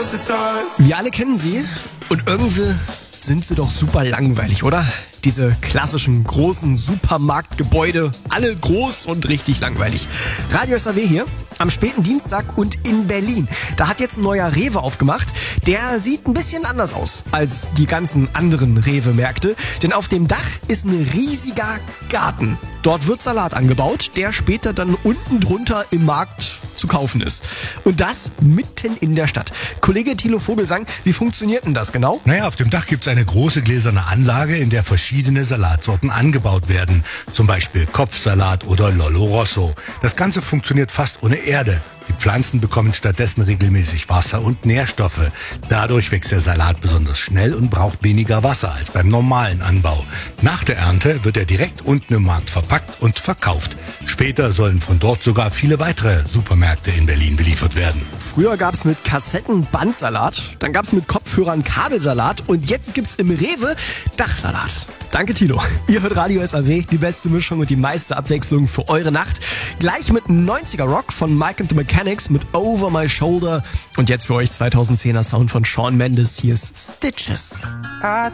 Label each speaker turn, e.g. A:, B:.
A: Wir alle kennen sie und irgendwie sind sie doch super langweilig, oder? Diese klassischen großen Supermarktgebäude, alle groß und richtig langweilig. Radio SAW hier am späten Dienstag und in Berlin. Da hat jetzt ein neuer Rewe aufgemacht. Der sieht ein bisschen anders aus als die ganzen anderen Rewe-Märkte. Denn auf dem Dach ist ein riesiger Garten. Dort wird Salat angebaut, der später dann unten drunter im Markt zu kaufen ist. Und das mitten in der Stadt. Kollege Thilo Vogelsang, wie funktioniert denn das genau?
B: Naja, auf dem Dach gibt's eine große gläserne Anlage, in der verschiedene Salatsorten angebaut werden. Zum Beispiel Kopfsalat oder Lollo Rosso. Das Ganze funktioniert fast ohne Erde. Die Pflanzen bekommen stattdessen regelmäßig Wasser und Nährstoffe. Dadurch wächst der Salat besonders schnell und braucht weniger Wasser als beim normalen Anbau. Nach der Ernte wird er direkt unten im Markt verpackt und verkauft. Später sollen von dort sogar viele weitere Supermärkte in Berlin beliefert werden.
A: Früher gab's mit Kassetten Bandsalat, dann gab's mit Kopfhörern Kabelsalat und jetzt gibt's im Rewe Dachsalat. Danke Thilo. Ihr hört Radio SAW, die beste Mischung und die meiste Abwechslung für eure Nacht. Gleich mit 90er Rock von Mike and the Mechanics mit Over My Shoulder. Und jetzt für euch 2010er Sound von Shawn Mendes. Hier ist Stitches.
C: I